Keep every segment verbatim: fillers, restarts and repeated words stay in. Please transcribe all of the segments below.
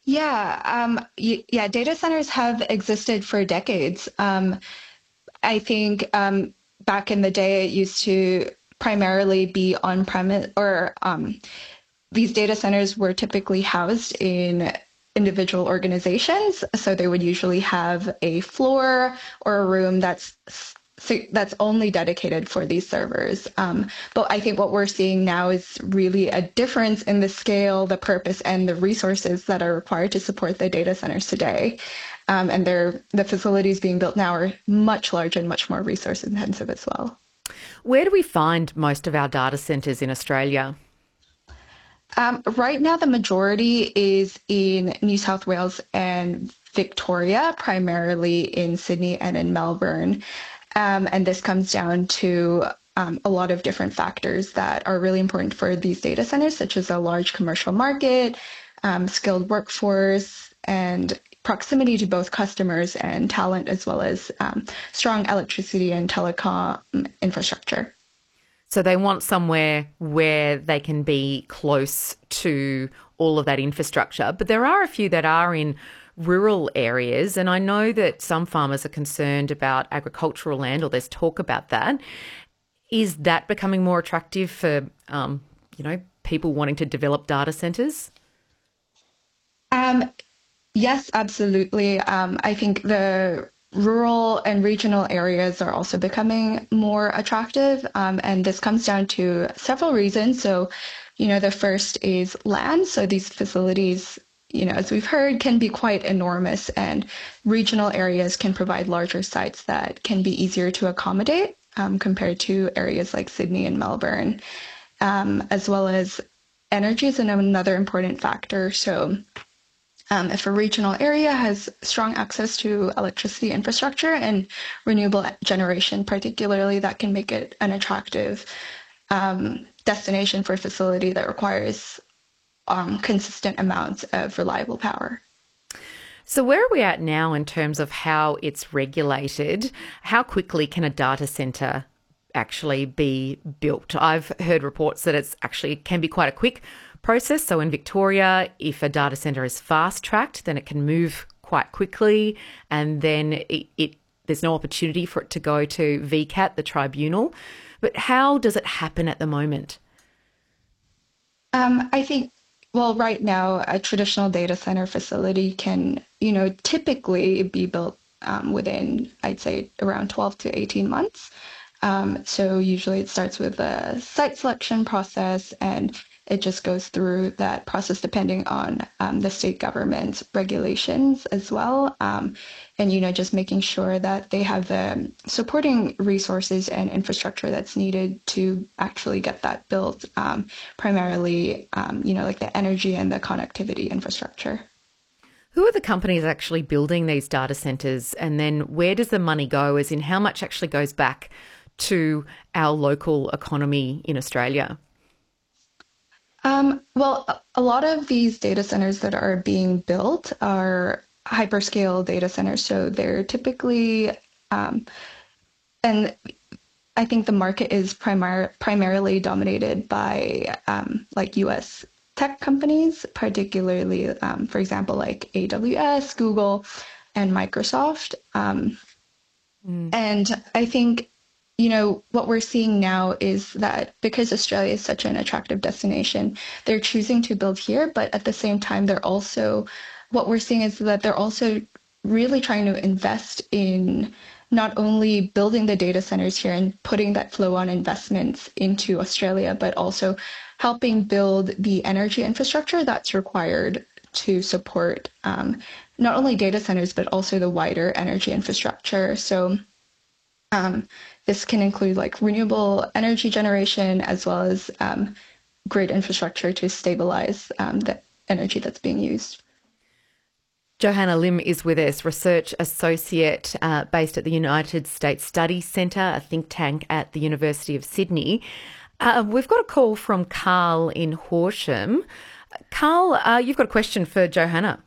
Yeah, um, y yeah, data centers have existed for decades. Um, I think um, back in the day, it used to primarily be on-premise, or um, these data centers were typically housed in individual organizations. So they would usually have a floor or a room that's that's only dedicated for these servers. Um, but I think what we're seeing now is really a difference in the scale, the purpose, and the resources that are required to support the data centers today. Um, and they're, the facilities being built now are much larger and much more resource intensive as well. Where do we find most of our data centres in Australia? Um, right now, the majority is in New South Wales and Victoria, primarily in Sydney and in Melbourne. Um, and this comes down to um, a lot of different factors that are really important for these data centers, such as a large commercial market, um, skilled workforce, and proximity to both customers and talent, as well as um, strong electricity and telecom infrastructure. So they want somewhere where they can be close to all of that infrastructure. But there are a few that are in rural areas. And I know that some farmers are concerned about agricultural land, or there's talk about that. Is that becoming more attractive for, um, you know, people wanting to develop data centres? Um, Yes, absolutely. Um, I think the rural and regional areas are also becoming more attractive. Um, and this comes down to several reasons. So, you know, the first is land. So these facilities, you know, as we've heard, can be quite enormous, and regional areas can provide larger sites that can be easier to accommodate um, compared to areas like Sydney and Melbourne, um, as well as energy is another important factor. So, um, if a regional area has strong access to electricity infrastructure and renewable generation, particularly, that can make it an attractive um, destination for a facility that requires um, consistent amounts of reliable power. So, where are we at now in terms of how it's regulated? How quickly can a data centre actually be built? I've heard reports that it's actually can be quite a quick process. So, in Victoria, if a data centre is fast tracked, then it can move quite quickly, and then it, it there's no opportunity for it to go to V CAT, the tribunal. But how does it happen at the moment? Um, I think, well, right now, a traditional data center facility can, you know, typically be built um, within, I'd say, around twelve to eighteen months. Um, so usually it starts with a site selection process, and it just goes through that process depending on um, the state government regulations as well. Um, and, you know, just making sure that they have the supporting resources and infrastructure that's needed to actually get that built, um, primarily, um, you know, like the energy and the connectivity infrastructure. Who are the companies actually building these data centres? And then where does the money go, as in how much actually goes back to our local economy in Australia? Um, well, a a lot of these data centers that are being built are hyperscale data centers. So they're typically, um, and I think the market is primar primarily dominated by um, like U S tech companies, particularly, um, for example, like A W S, Google, and Microsoft. Um, Mm. and I think, you know, what we're seeing now is that because Australia is such an attractive destination, they're choosing to build here, but at the same time, they're also, what we're seeing is that they're also really trying to invest in not only building the data centers here and putting that flow on investments into Australia, but also helping build the energy infrastructure that's required to support um, not only data centers, but also the wider energy infrastructure. So um, this can include like renewable energy generation as well as um, grid infrastructure to stabilize um, the energy that's being used. Johanna Lim is with us, research associate uh, based at the United States Study Centre, a think tank at the University of Sydney. Uh, we've got a call from Carl in Horsham. Carl, uh, you've got a question for Johanna.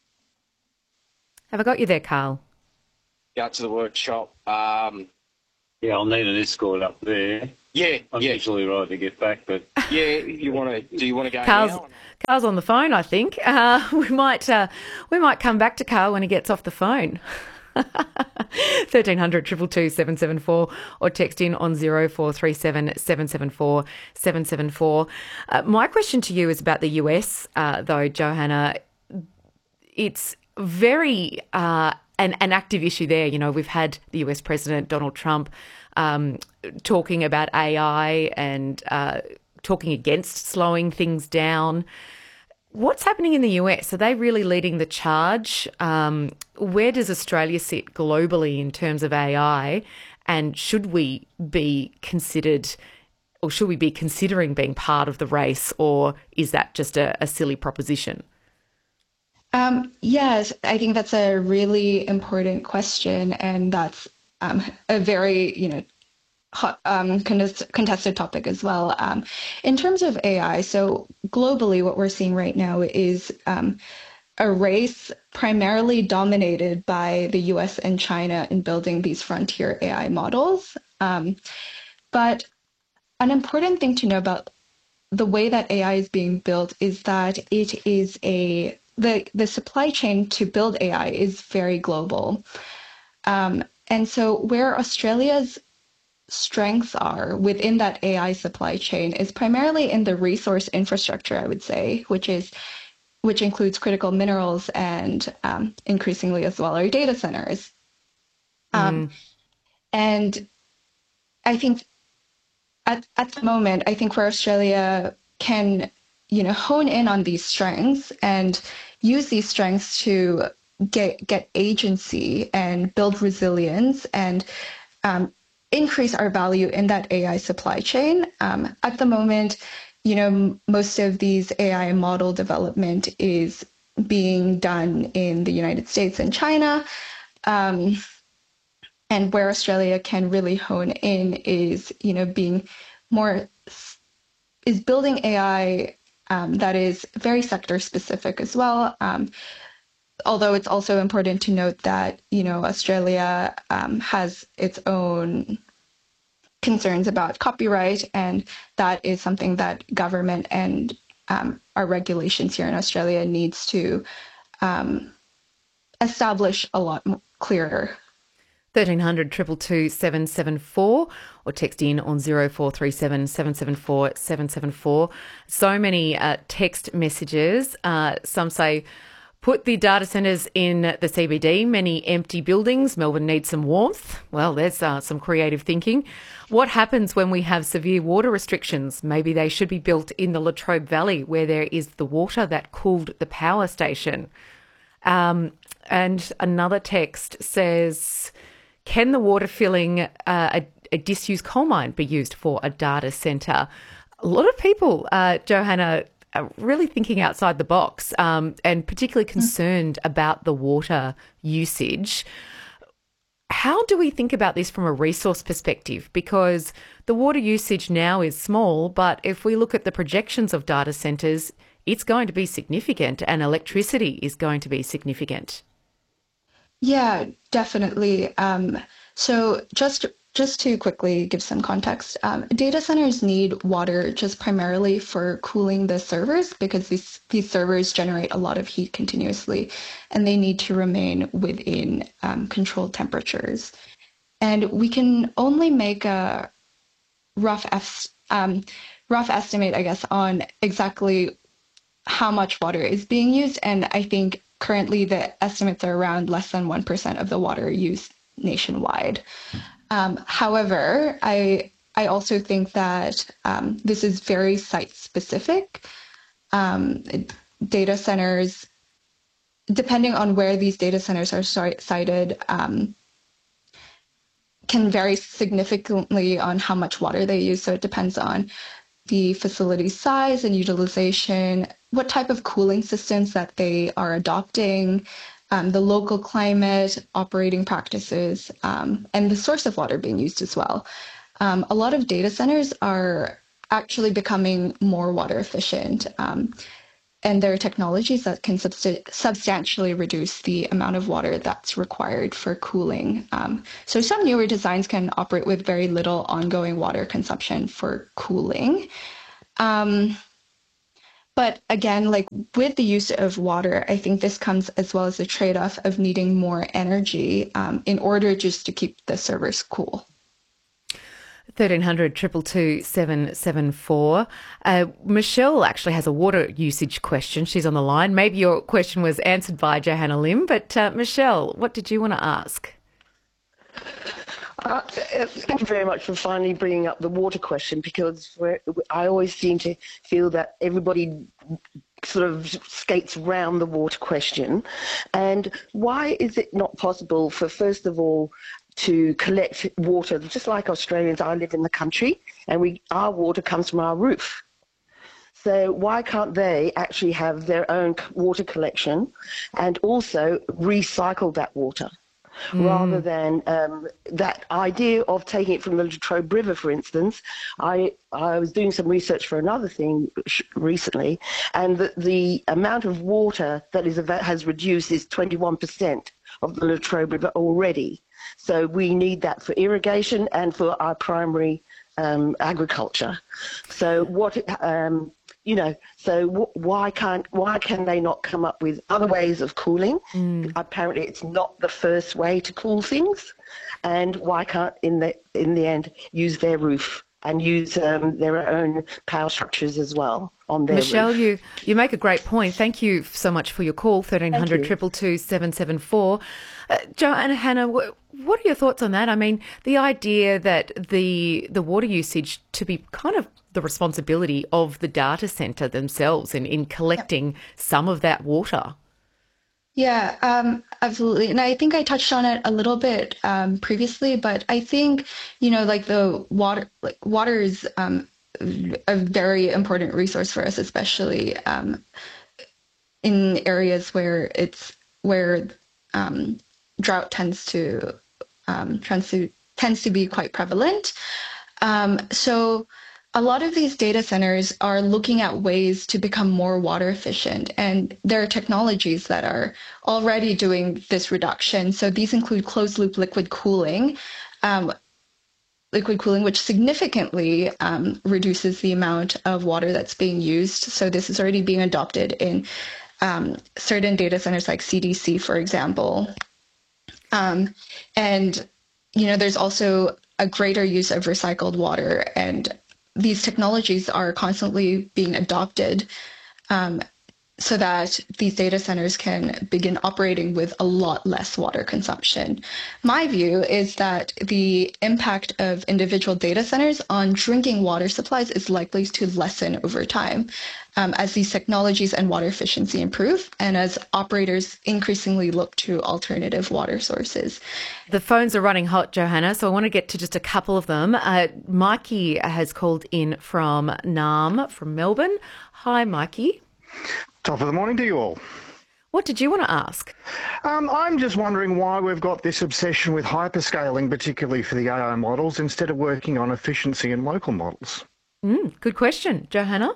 Have I got you there, Carl? Out to the workshop. Um, Yeah, I'll need an escort up there. Yeah, I'm yeah, usually right to get back, but yeah. You want to? Do you want to go Carl's now? Carl's on the phone, I think. Uh, we might uh, we might come back to Carl when he gets off the phone. thirteen hundred two two two seven seven four or text in on zero four three seven seven seven four seven seven four. Uh, my question to you is about the U S, uh, though, Johanna. It's very uh, an, an active issue there. You know, we've had the U S President Donald Trump um, talking about A I and uh, talking against slowing things down. What's happening in the U S? Are they really leading the charge? Um, where does Australia sit globally in terms of A I? And should we be considered, or should we be considering being part of the race, or is that just a, a silly proposition? Um, yes, I think that's a really important question, and that's um, a very, you know, hot, um, contest- contested topic as well. Um, in terms of A I, so globally, what we're seeing right now is um, a race primarily dominated by the U S and China in building these frontier A I models. Um, but an important thing to know about the way that A I is being built is that it is a the the supply chain to build A I is very global. Um, and so where Australia's strengths are within that A I supply chain is primarily in the resource infrastructure, I would say, which is which includes critical minerals and um, increasingly as well our data centers. Um, Mm. and I think at, at the moment, I think where Australia can, you know, hone in on these strengths and use these strengths to get get agency and build resilience and um, increase our value in that A I supply chain. Um, at the moment, you know, most of these A I model development is being done in the United States and China. Um, and where Australia can really hone in is, you know, being more is building A I um, that is very sector specific as well. Um, although it's also important to note that, you know, Australia um, has its own concerns about copyright, and that is something that government and um, our regulations here in Australia needs to um, establish a lot clearer. thirteen hundred two two two seven seven four or text in on zero four three seven seven seven four seven seven four. So many uh, text messages. Uh, some say, put the data centres in the C B D, many empty buildings. Melbourne needs some warmth. Well, there's uh, some creative thinking. What happens when we have severe water restrictions? Maybe they should be built in the Latrobe Valley where there is the water that cooled the power station. Um, and another text says, can the water filling uh, a, a disused coal mine be used for a data centre? A lot of people, uh, Johanna, are really thinking outside the box um, and particularly concerned about the water usage. How do we think about this from a resource perspective? Because the water usage now is small, but if we look at the projections of data centres, it's going to be significant, and electricity is going to be significant. Yeah, definitely. Um, so just just to quickly give some context, um, data centers need water just primarily for cooling the servers because these these servers generate a lot of heat continuously, and they need to remain within um, controlled temperatures. And we can only make a rough es- um, rough estimate, I guess, on exactly how much water is being used. And I think currently the estimates are around less than one percent of the water used nationwide. Um, however, I I also think that um, this is very site specific. Um, data centers, depending on where these data centers are sited, um, can vary significantly on how much water they use. So it depends on the facility size and utilization, what type of cooling systems that they are adopting, um, the local climate, operating practices, um, and the source of water being used as well. Um, a lot of data centers are actually becoming more water efficient. Um, and there are technologies that can subst- substantially reduce the amount of water that's required for cooling. Um, so some newer designs can operate with very little ongoing water consumption for cooling. Um, but again, like with the use of water, I think this comes as well as a trade-off of needing more energy um, in order just to keep the servers cool. thirteen hundred, two two two, seven seven four. Uh, Michelle actually has a water usage question. She's on the line. Maybe your question was answered by Johanna Lim, but uh, Michelle, what did you want to ask? Uh, thank you very much for finally bringing up the water question, because we're, I always seem to feel that everybody sort of skates around the water question. And why is it not possible for, first of all, to collect water, just like Australians? I live in the country, and we our water comes from our roof. So why can't they actually have their own water collection and also recycle that water? Mm. Rather than um, that idea of taking it from the Latrobe River, for instance. I, I was doing some research for another thing recently, and the, the amount of water that is has reduced is twenty-one percent of the Latrobe River already. So we need that for irrigation and for our primary um, agriculture. So what, um, you know, so w- why can't, why can they not come up with other ways of cooling? Mm. Apparently it's not the first way to cool things. And why can't, in the, in the end, use their roof and use um, their own power structures as well on their Michelle, roof? you, you make a great point. Thank you so much for your call, thirteen hundred, two two two, seven seven four. Uh, Johanna, Hannah, what are your thoughts on that? I mean, the idea that the the water usage to be kind of the responsibility of the data centre themselves in, in collecting yep. some of that water. Yeah, um, absolutely. And I think I touched on it a little bit um, previously, but I think, you know, like the water, like water is um, a very important resource for us, especially um, in areas where it's where um, drought tends to um, tends to tends to be quite prevalent. Um, so a lot of these data centers are looking at ways to become more water efficient, and there are technologies that are already doing this reduction. So these include closed loop liquid cooling, um, liquid cooling, which significantly um, reduces the amount of water that's being used. So this is already being adopted in um, certain data centers like C D C, for example. Um, and, you know, there's also a greater use of recycled water, and these technologies are constantly being adopted um, so that these data centers can begin operating with a lot less water consumption. My view is that the impact of individual data centers on drinking water supplies is likely to lessen over time um, as these technologies and water efficiency improve, and as operators increasingly look to alternative water sources. The phones are running hot, Johanna, so I want to get to just a couple of them. Uh, Mikey has called in from Naarm, from Melbourne. Hi, Mikey. Top of the morning to you all. What did you want to ask? Um, I'm just wondering why we've got this obsession with hyperscaling, particularly for the A I models, instead of working on efficiency in local models. Mm, good question. Johanna?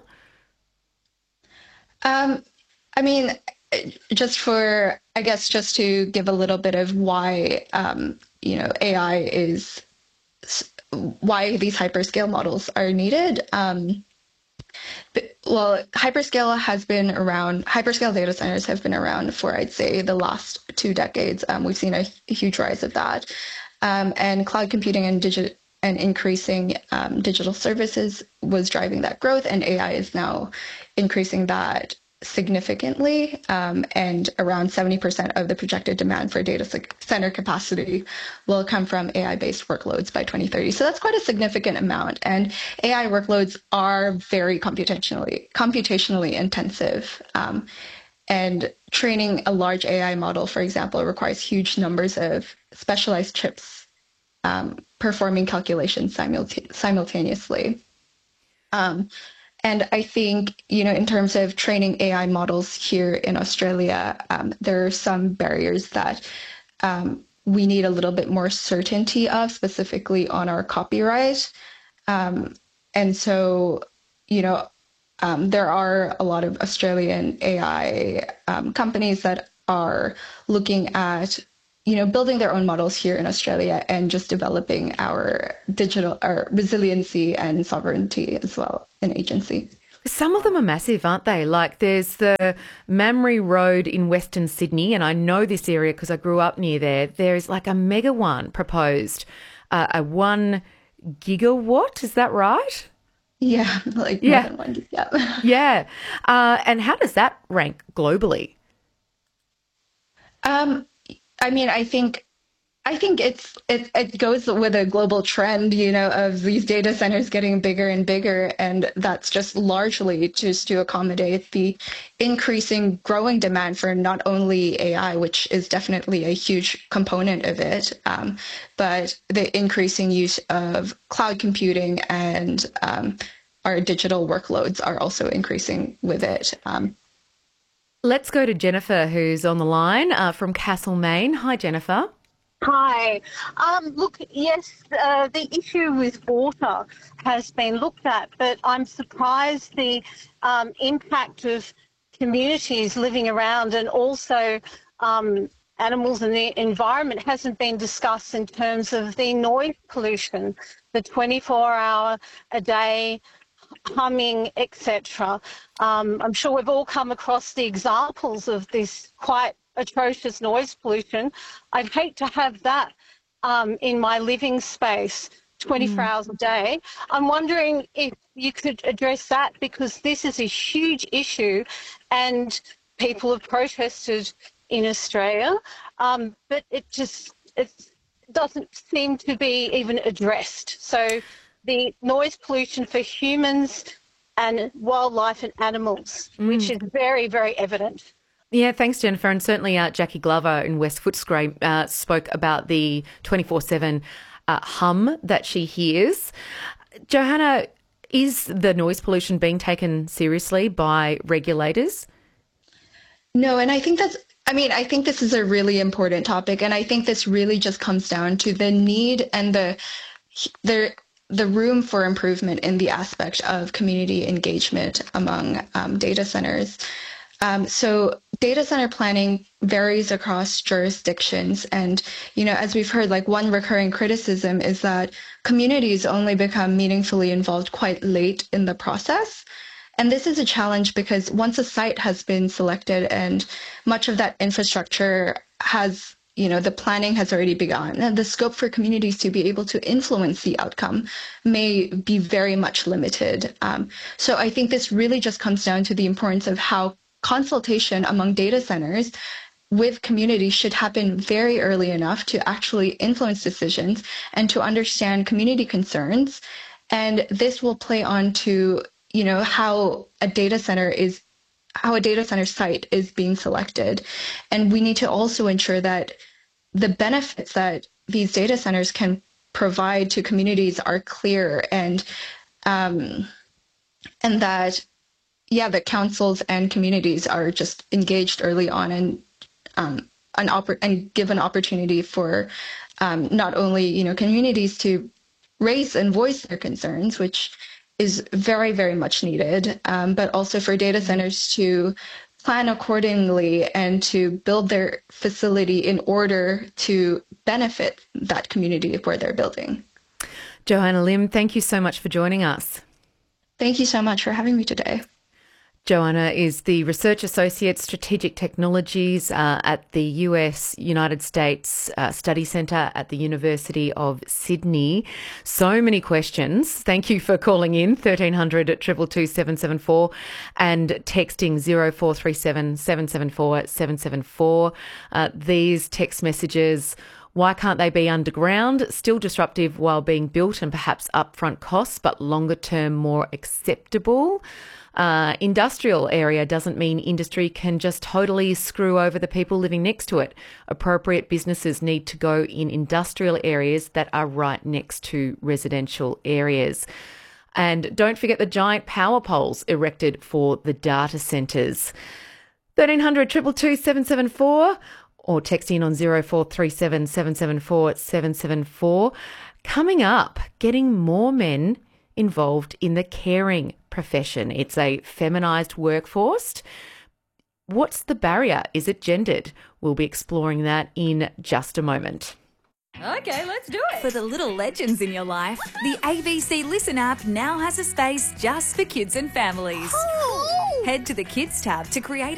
Um, I mean, just for, I guess, just to give a little bit of why, um, you know, A I is, why these hyperscale models are needed. Um, Well, hyperscale has been around, hyperscale data centers have been around for, I'd say, the last two decades. Um, we've seen a, a huge rise of that. Um, and cloud computing and digit and increasing um, digital services was driving that growth, and A I is now increasing that significantly, um, and around seventy percent of the projected demand for data center capacity will come from A I-based workloads by twenty thirty. So that's quite a significant amount, and A I workloads are very computationally computationally intensive. Um, and training a large A I model, for example, requires huge numbers of specialized chips um, performing calculations simulta- simultaneously. Um, And I think, you know, in terms of training A I models here in Australia, um, there are some barriers that um, we need a little bit more certainty of, specifically on our copyright. Um, and so, you know, um, there are a lot of Australian A I um, companies that are looking at, you know, building their own models here in Australia and just developing our digital, our resiliency and sovereignty as well in agency. Some of them are massive, aren't they? Like there's the Mamre Road in Western Sydney, and I know this area because I grew up near there. There's like a mega one proposed, uh, a one gigawatt, is that right? Yeah, like yeah. more than one, yeah. yeah. Uh, and how does that rank globally? Um, I mean, I think I think it's it it goes with a global trend, you know, of these data centers getting bigger and bigger, and that's just largely just to accommodate the increasing growing demand for not only A I, which is definitely a huge component of it, um, but the increasing use of cloud computing and um, our digital workloads are also increasing with it. Um, Let's go to Jennifer, who's on the line uh, from Castlemaine. Hi, Jennifer. Hi. Um, look, yes, uh, the issue with water has been looked at, but I'm surprised the um, impact of communities living around and also um, animals and the environment hasn't been discussed in terms of the noise pollution, the twenty-four hour a day humming, et cetera. Um, I'm sure we've all come across the examples of this quite atrocious noise pollution. I'd hate to have that um, in my living space twenty-four mm. hours a day. I'm wondering if you could address that, because this is a huge issue and people have protested in Australia, um, but it just it doesn't seem to be even addressed. So the noise pollution for humans and wildlife and animals, mm. which is very, very evident. Yeah, thanks, Jennifer. And certainly uh, Jackie Glover in West Footscray uh, spoke about the twenty-four seven uh, hum that she hears. Johanna, is the noise pollution being taken seriously by regulators? No, and I think that's, I mean, I think this is a really important topic, and I think this really just comes down to the need and the the the room for improvement in the aspect of community engagement among um, data centers. Um, so data center planning varies across jurisdictions. And, you know, as we've heard, like one recurring criticism is that communities only become meaningfully involved quite late in the process. And this is a challenge because once a site has been selected and much of that infrastructure has, you know, the planning has already begun, and the scope for communities to be able to influence the outcome may be very much limited. Um, so I think this really just comes down to the importance of how consultation among data centers with communities should happen very early enough to actually influence decisions and to understand community concerns. And this will play on to, you know, how a data center is, how a data center site is being selected. And we need to also ensure that the benefits that these data centers can provide to communities are clear, and um, and that yeah, that councils and communities are just engaged early on and um, an oppor- and give an opportunity for um, not only, you know, communities to raise and voice their concerns, which is very, very much needed, um, but also for data centers to plan accordingly and to build their facility in order to benefit that community where they're building. Johanna Lim, thank you so much for joining us. Thank you so much for having me today. Johanna is the Research Associate Strategic Technologies uh, at the U S United States uh, Study Centre at the University of Sydney. So many questions. Thank you for calling in, thirteen hundred two two two seven seven four, and texting zero four three seven seven seven four seven seven four. Uh, these text messages: why can't they be underground? Still disruptive while being built and perhaps upfront costs, but longer term more acceptable. Uh, industrial area doesn't mean industry can just totally screw over the people living next to it. Appropriate businesses need to go in industrial areas that are right next to residential areas. And don't forget the giant power poles erected for the data centres. thirteen hundred two two two seven seven four or text in on zero four three seven seven seven four seven seven four. Coming up, getting more men involved in the caring profession. It's a feminised workforce. What's the barrier? Is it gendered? We'll be exploring that in just a moment. Okay, let's do it. For the little legends in your life, the A B C Listen app now has a space just for kids and families. Oh. Head to the Kids tab to create